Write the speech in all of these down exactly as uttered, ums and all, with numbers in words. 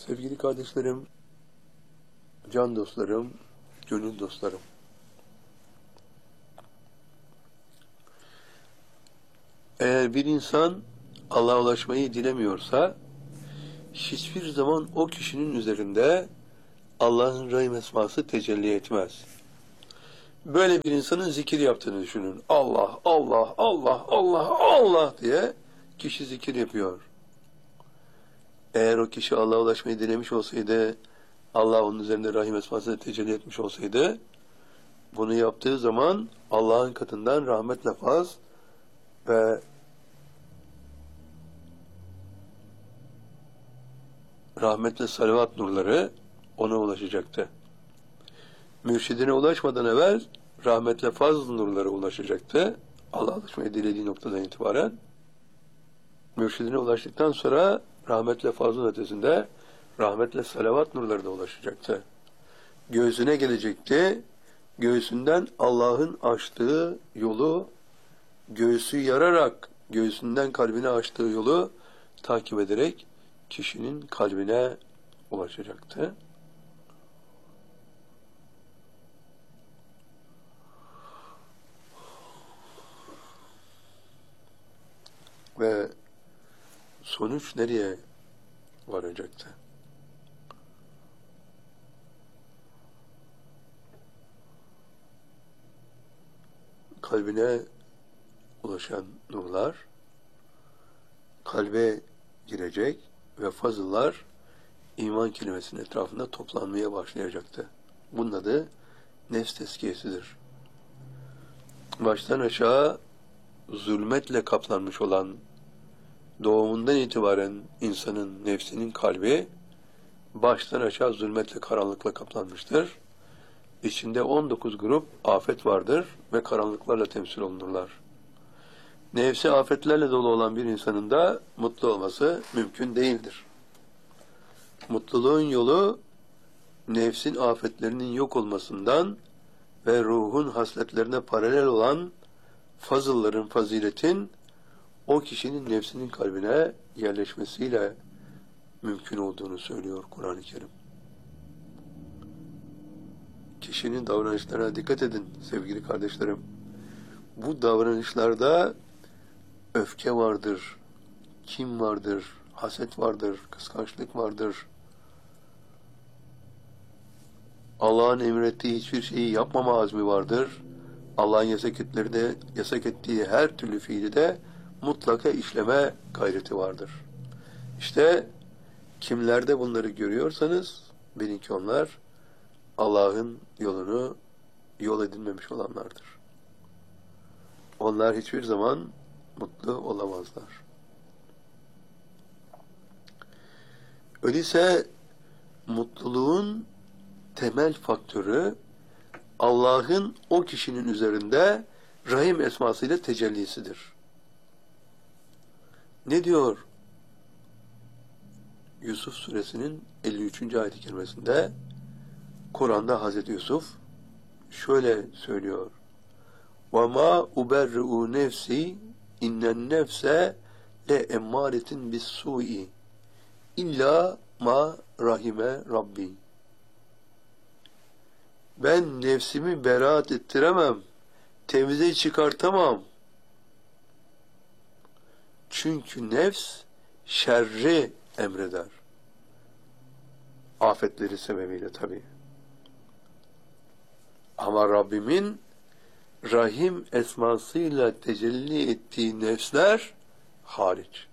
Sevgili kardeşlerim, can dostlarım, gönül dostlarım. Eğer bir insan Allah'a ulaşmayı dilemiyorsa, hiçbir zaman o kişinin üzerinde Allah'ın Rahim esması tecelli etmez. Böyle bir insanın zikir yaptığını düşünün. Allah, Allah, Allah, Allah, Allah diye kişi zikir yapıyor. Eğer o kişi Allah'a ulaşmayı dilemiş olsaydı, Allah onun üzerinde Rahim esması tecelli etmiş olsaydı, bunu yaptığı zaman Allah'ın katından rahmetle faz ve rahmetle salavat nurları ona ulaşacaktı. Mürşidine ulaşmadan evvel rahmetle faz nurları ulaşacaktı. Allah'a ulaşmayı dilediği noktadan itibaren. Mürşidine ulaştıktan sonra rahmetle fazlın ötesinde rahmetle salavat nurları da ulaşacaktı. Göğsüne gelecekti. Göğsünden Allah'ın açtığı yolu, göğsü yararak göğsünden kalbine açtığı yolu takip ederek kişinin kalbine ulaşacaktı. Ve sonuç nereye varacaktı? Kalbine ulaşan nurlar kalbe girecek ve fazıllar iman kelimesinin etrafında toplanmaya başlayacaktı. Bunun adı nefs tezkiyesidir. Baştan aşağı zulmetle kaplanmış olan, doğumundan itibaren insanın nefsinin kalbi baştan aşağı zulmetle, karanlıkla kaplanmıştır. İçinde on dokuz grup afet vardır ve karanlıklarla temsil olunurlar. Nefsi afetlerle dolu olan bir insanın da mutlu olması mümkün değildir. Mutluluğun yolu nefsin afetlerinin yok olmasından ve ruhun hasletlerine paralel olan fazılların, faziletin o kişinin nefsinin kalbine yerleşmesiyle mümkün olduğunu söylüyor Kur'an-ı Kerim. Kişinin davranışlarına dikkat edin sevgili kardeşlerim. Bu davranışlarda öfke vardır, kin vardır, haset vardır, kıskançlık vardır. Allah'ın emrettiği hiçbir şeyi yapmama azmi vardır. Allah'ın yasak ettiği de, yasak ettiği her türlü fiili de mutlaka işleme gayreti vardır. İşte kimlerde bunları görüyorsanız bilin ki onlar Allah'ın yolunu yol edinmemiş olanlardır. Onlar hiçbir zaman mutlu olamazlar. Öyleyse mutluluğun temel faktörü Allah'ın o kişinin üzerinde Rahim esmasıyla tecellisidir. Ne diyor Yusuf suresinin elli üçüncü ayet-i kerimesinde? Kur'an'da Hazreti Yusuf şöyle söylüyor. وَمَا اُبَرِّعُ نَفْسِي اِنَّ النَّفْسَ لَاَمَّارَةٍ بِالسُّوءِ اِلَّا مَا رَحِمَ رَبِّي. Ben nefsimi beraat ettiremem, temize çıkartamam. Çünkü nefs şerri emreder. Afetleri sebebiyle tabii. Ama Rabbimin Rahim esmasıyla tecelli ettiği nefsler hariç.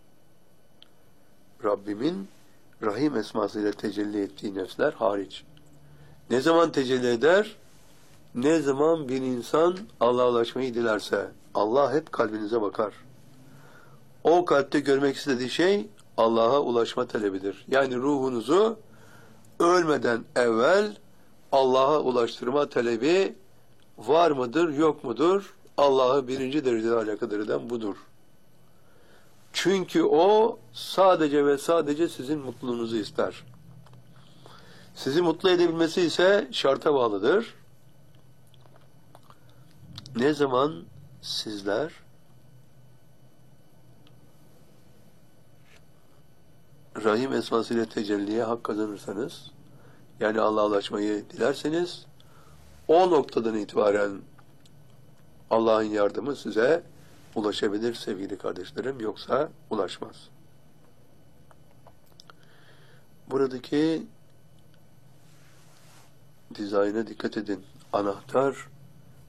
Rabbimin Rahim esmasıyla tecelli ettiği nefsler hariç. Ne zaman tecelli eder? Ne zaman bir insan Allah'a ulaşmayı dilerse, Allah hep kalbinize bakar. O kalpte görmek istediği şey Allah'a ulaşma talebidir. Yani ruhunuzu ölmeden evvel Allah'a ulaştırma talebi var mıdır, yok mudur? Allah'ı birinci derecede alakadar eden budur. Çünkü o sadece ve sadece sizin mutluluğunuzu ister. Sizi mutlu edebilmesi ise şarta bağlıdır. Ne zaman sizler Rahim esmasıyla tecelliye hak kazanırsanız, yani Allah'a ulaşmayı dilerseniz, o noktadan itibaren Allah'ın yardımı size ulaşabilir sevgili kardeşlerim, yoksa ulaşmaz. Buradaki dizayna dikkat edin. Anahtar